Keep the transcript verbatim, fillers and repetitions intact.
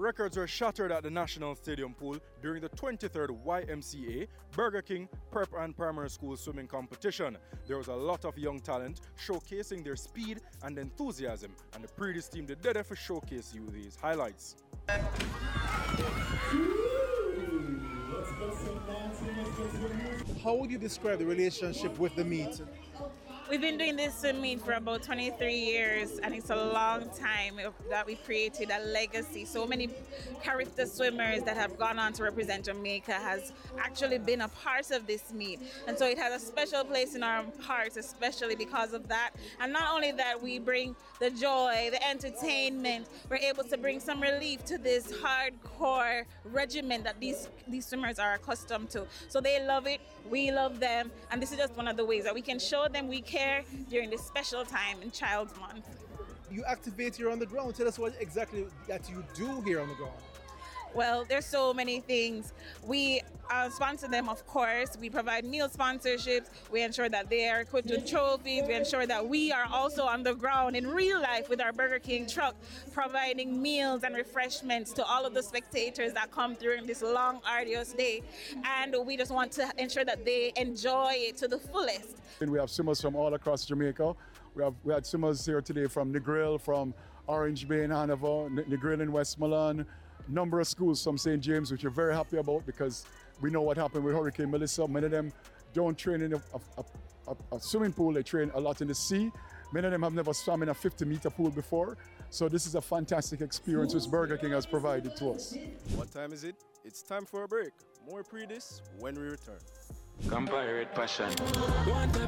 Records were shattered at the National Stadium pool during the twenty-third Y M C A Burger King Prep and Primary School swimming competition. There was a lot of young talent showcasing their speed and enthusiasm, and the Predis team did better for showcase you these highlights. How would you describe the relationship with the meet? We've been doing this swim meet for about twenty-three years, and it's a long time that we created a legacy. So many character swimmers that have gone on to represent Jamaica has actually been a part of this meet. And so it has a special place in our hearts, especially because of that. And not only that, we bring the joy, the entertainment. We're able to bring some relief to this hardcore regimen that these, these swimmers are accustomed to. So they love it, we love them, and this is just one of the ways that we can show them we care during this special time in Child's Month. You activate here on the ground. Tell us what exactly that you do here on the ground. Well, there's so many things. We uh, sponsor them, of course. We provide meal sponsorships. We ensure that they are equipped with trophies. We ensure that we are also on the ground in real life with our Burger King truck, providing meals and refreshments to all of the spectators that come during this long, arduous day. And we just want to ensure that they enjoy it to the fullest. And we have swimmers from all across Jamaica. We have we had swimmers here today from Negril, from Orange Bay in Hanover, Negril in Westmoreland, number of schools from Saint James, which we're very happy about because we know what happened with Hurricane Melissa. Many of them don't train in a, a, a, a swimming pool, they train a lot in the sea. Many of them have never swum in a fifty meter pool before. So this is a fantastic experience which Burger King has provided to us. What time is it? It's time for a break. More Predis when we return. Compare passion. Want a